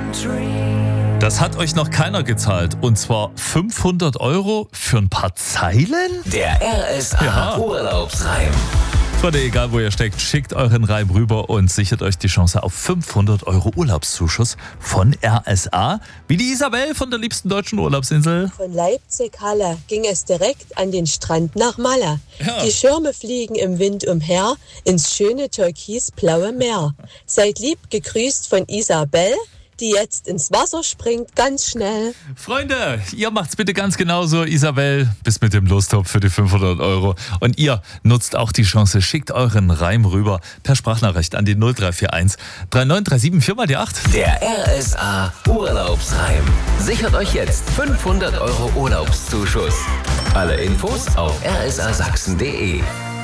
Das hat euch noch keiner gezahlt. Und zwar 500 € für ein paar Zeilen? Der RSA Urlaubsreim. Freunde, egal wo ihr steckt, schickt euren Reim rüber und sichert euch die Chance auf 500 € Urlaubszuschuss von RSA. Wie die Isabel von der liebsten deutschen Urlaubsinsel. Von Leipzig-Halle ging es direkt an den Strand nach Malle. Ja. Die Schirme fliegen im Wind umher ins schöne türkisblaue Meer. Seid lieb gegrüßt von Isabel, die jetzt ins Wasser springt, ganz schnell. Freunde, ihr macht's bitte ganz genauso. Isabel, bis mit dem Lostopf für die 500 €. Und ihr nutzt auch die Chance, schickt euren Reim rüber per Sprachnachricht an die 0341 3937 4 mal die 8. Der RSA Urlaubsreim. Sichert euch jetzt 500 € Urlaubszuschuss. Alle Infos auf rsasachsen.de.